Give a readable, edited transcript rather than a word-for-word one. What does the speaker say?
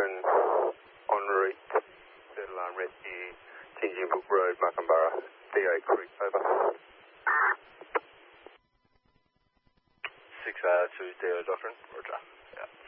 Doctrine, en route, third alarm rescue, Tinjin Brook Road, Muckamburra, DA Creek, over. 6 to DO Doctrine, roger. Yeah.